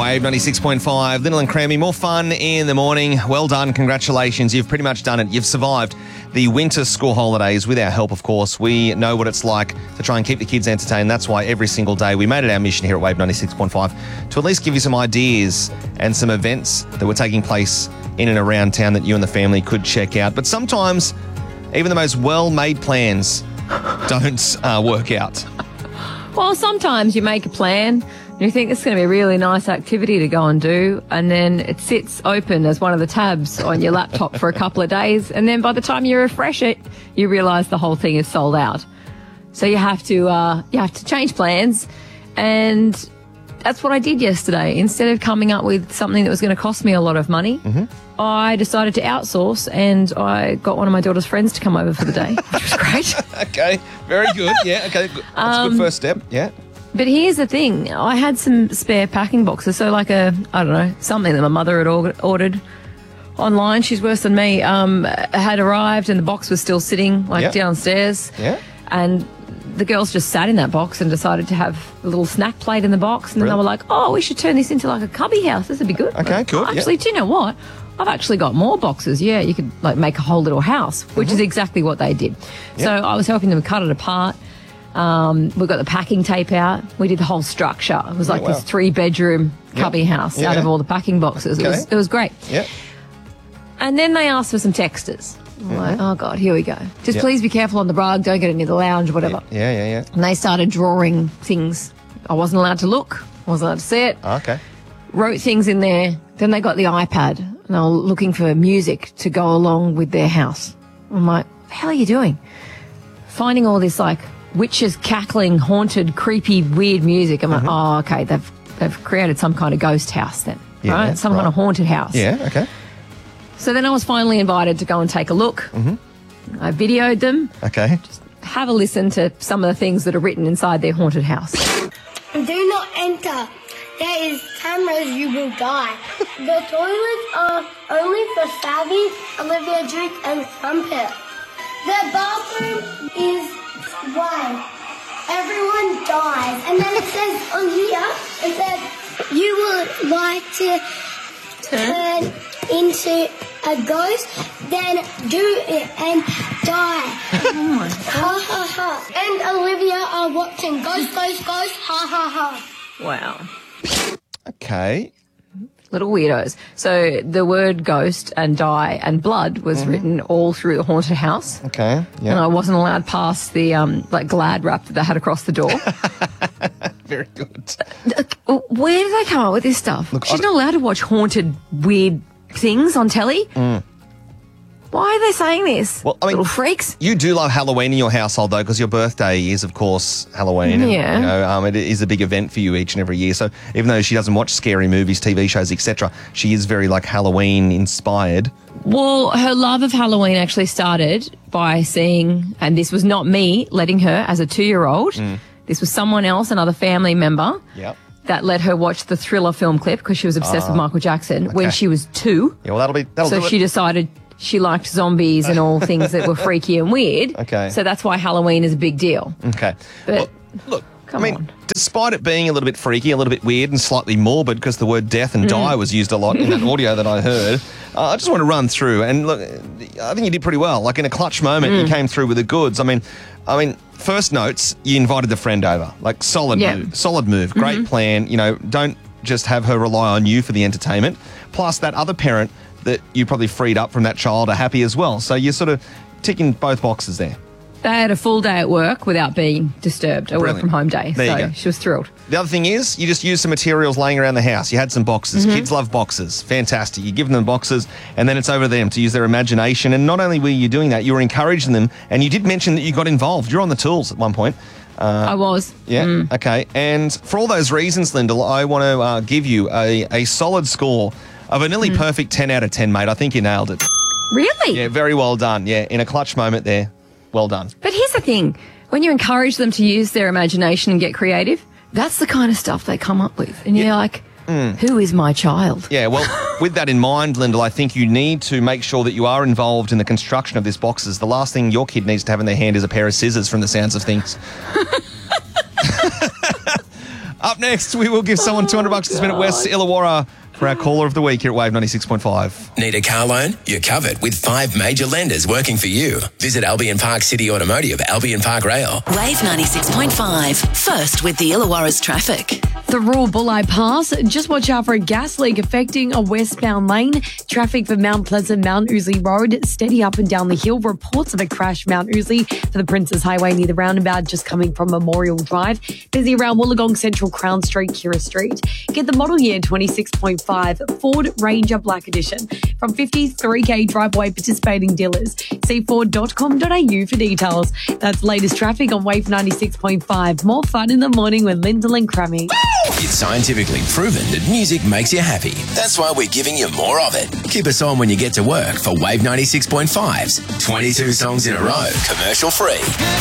Wave 96.5. Little and Crammy, more fun in the morning. Well done. Congratulations. You've pretty much done it. You've survived the winter school holidays with our help, of course. We know what it's like to try and keep the kids entertained. That's why every single day we made it our mission here at Wave 96.5 to at least give you some ideas and some events that were taking place in and around town that you and the family could check out. But sometimes even the most well-made plans don't work out. Well, sometimes you make a plan and you think it's going to be a really nice activity to go and do, and then it sits open as one of the tabs on your laptop for a couple of days, and then by the time you refresh it, you realise the whole thing is sold out. So you have to change plans, and that's what I did yesterday. Instead of coming up with something that was going to cost me a lot of money, I decided to outsource, and I got one of my daughter's friends to come over for the day, which was great. Okay, very good. Yeah, okay, good. That's a good first step. Yeah. But here's the thing. I had some spare packing boxes, so like something that my mother had ordered online. She's worse than me. Had arrived and the box was still sitting downstairs. Yeah. And the girls just sat in that box and decided to have a little snack plate in the box. And then they were like, oh, we should turn this into like a cubby house. This would be good. Okay, good. Actually, do you know what? I've actually got more boxes. Yeah, you could like make a whole little house, which is exactly what they did. Yep. So I was helping them cut it apart. We got the packing tape out. We did the whole structure. It was like this 3-bedroom cubby house out of all the packing boxes. Okay. It was great. Yeah. And then they asked for some texters. I'm like, oh, God, here we go. Just please be careful on the rug. Don't get it near the lounge, whatever. Yeah. And they started drawing things. I wasn't allowed to look. I wasn't allowed to see it. Okay. Wrote things in there. Then they got the iPad and they were looking for music to go along with their house. I'm like, what the hell are you doing? Finding all this like witches cackling, haunted, creepy, weird music. I'm like, oh, okay, they've created some kind of ghost house then, right? Some kind of haunted house. Yeah, okay. So then I was finally invited to go and take a look. I videoed them. Okay. Have a listen to some of the things that are written inside their haunted house. Do not enter. There is cameras, you will die. The toilets are only for Savvy, Olivia Duke and Crumpet. The bathroom is one. Everyone dies. And then it says on here, it says, you would like to turn into a ghost, then do it and die. Oh my God. Ha ha ha. And Olivia are watching ghost, ghost, ghost, ha ha ha. Wow. Okay. Little weirdos. So the word ghost and die and blood was written all through the haunted house. Okay. Yeah. And I wasn't allowed past the Glad wrap that they had across the door. Very good. Where do they come up with this stuff? Look, She's not allowed to watch haunted, weird things on telly. Why are they saying this? Well, I mean, little freaks. You do love Halloween in your household, though, because your birthday is, of course, Halloween. And, Yeah. it is a big event for you each and every year. So even though she doesn't watch scary movies, TV shows, etc., she is very, Halloween inspired. Well, her love of Halloween actually started by seeing, and this was not me letting her as a 2-year-old. This was someone else, another family member. Yep. That let her watch the Thriller film clip because she was obsessed with Michael Jackson when she was 2. Yeah, well, that'll So do she it. decided she liked zombies and all things that were freaky and weird. Okay. So that's why Halloween is a big deal. Okay. But Well, look, come on. despite it being a little bit freaky, a little bit weird and slightly morbid because the word death and die was used a lot in that audio that I heard, I just want to run through and look, I think you did pretty well. Like in a clutch moment, you came through with the goods. I mean, first notes, you invited the friend over. Like solid move, great plan. Don't just have her rely on you for the entertainment. Plus that other parent that you probably freed up from that child are happy as well. So you're sort of ticking both boxes there. They had a full day at work without being disturbed, a work from home day. There you So go. she was thrilled. The other thing is, you just used some materials laying around the house. You had some boxes. Kids love boxes. Fantastic. You give them boxes, and then it's over to them to use their imagination. And not only were you doing that, you were encouraging them. And you did mention that you got involved. You're on the tools at one point. I was. Yeah. Okay. And for all those reasons, Lyndall, I want to give you a solid score of a nearly perfect 10 out of 10, mate. I think you nailed it. Really? Yeah, very well done. Yeah, in a clutch moment there. Well done. But here's the thing. When you encourage them to use their imagination and get creative, that's the kind of stuff they come up with. And you're like, who is my child? Yeah, well, with that in mind, Lyndall, I think you need to make sure that you are involved in the construction of this boxes. The last thing your kid needs to have in their hand is a pair of scissors from the sounds of things. Up next, we will give someone $200 to spend at West Illawarra for our caller of the week here at Wave 96.5. Need a car loan? You're covered with 5 major lenders working for you. Visit Albion Park City Automotive, Albion Park Rail. Wave 96.5. First with the Illawarra's traffic. The Royal Bulli Pass. Just watch out for a gas leak affecting a westbound lane. Traffic for Mount Pleasant, Mount Ousley Road. Steady up and down the hill. Reports of a crash Mount Ousley for the Princess Highway near the roundabout just coming from Memorial Drive. Busy around Wollongong Central, Crown Street, Kira Street. Get the model year 26.5 Ford Ranger Black Edition from 53K driveway participating dealers. See Ford.com.au for details. That's latest traffic on Wave 96.5. More fun in the morning with Lyndall and Crammy. It's scientifically proven that music makes you happy. That's why we're giving you more of it. Keep us on when you get to work for Wave 96.5's 22 songs in a row, commercial free.